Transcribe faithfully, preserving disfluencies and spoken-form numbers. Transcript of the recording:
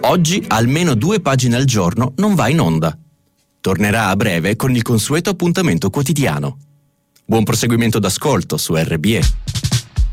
Oggi almeno due pagine al giorno non va in onda. Tornerà a breve con il consueto appuntamento quotidiano. Buon proseguimento d'ascolto su R B E.